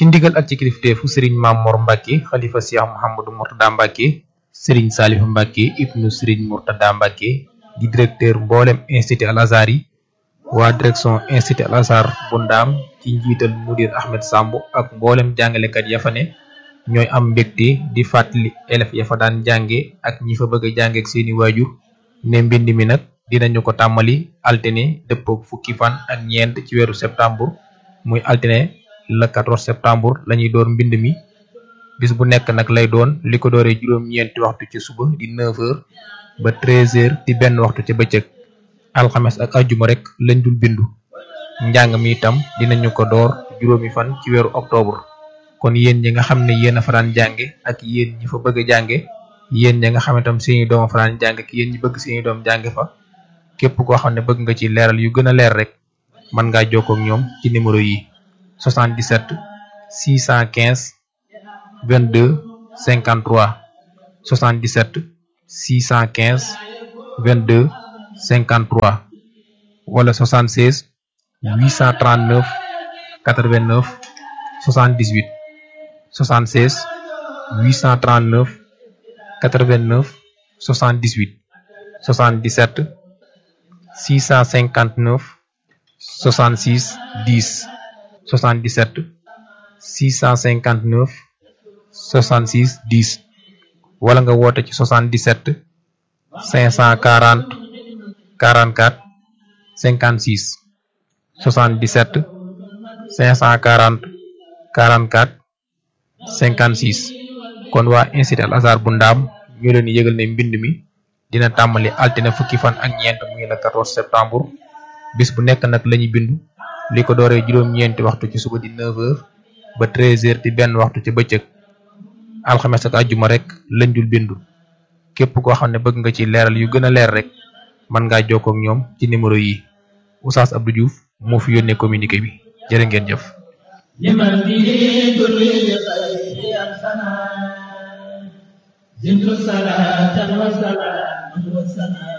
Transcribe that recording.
ci ndigal ak ci kilifteefu Serigne Mamor Mbacke xalifa Cheikh Mouhamadou Mourtada Mbacke Serigne Salif Mbacke ibnu Serigne Mourtada Mbacke di directeur mboolem institut Al Azhar yi waa direction institut Al Azhar bu Ndaam ci njiital mudir Ahmed Samb ak mboolem jàngalekat ya fa ne ñooy am mbégte di fàttali élèves ya fa daan jànge ak ñi fa bëgg a jànge ak seeni waajur ne mbind mi nag dinañu ko tàmmali altine dëppook fukki fan ak ñeent ci weeru septembre muy altine le 14 septembre lañuy door mbind mi bis bu nekk nag lay doon li ko dooree juróom-ñeenti waxtu ci suba di 9h ba 13h di benn waxtu ci bëccëg alxames ak ajjuma rek lañ dul bindu njàng mi itam dinañu ko door juróomi fan ci weeru octobre kon yéen ñi nga xam ne yéen a fa daan jànge ak yéen ñi fa bëgg a jànge yéen ñi nga xam ne tam seeni doom a fa daan jànge ak yéen ñi bëgg seeni doom jànge fa képp koo xam ne bëgg nga ci leeral yu gën a leer rek mën ngaa jokkoo ak ñoom ci numéro yi 77 615 22 53 77 615 22 53 wala 76 839 89 78 76 839 89 78 77 659 66 10 77 659 66 10 wala nga woote ci 77 540 44 56 77 540 44 56 kon waa institut Al Azhar bu Ndaam ñoo leen yëgal ne mbind mi dina tàmbali altine fukki fan ak ñeent muy le 14 septembre bis bu nekk nag lañuy bindu li ko dooree juróom-ñeenti waxtu ci suba di 9h ba 13h di benn waxtu ci bëccëg alxames ak àjjuma rek lañ dul bindu képp koo xam ne bëgg nga ci leeral yu gën a leer rek mën ngaa jokkoo ak ñoom ci numéro yi Oustaz Abdou Diouf moo fi yónnee communiqué bi jërë ngeen jëf. زدت صلاة وسلاما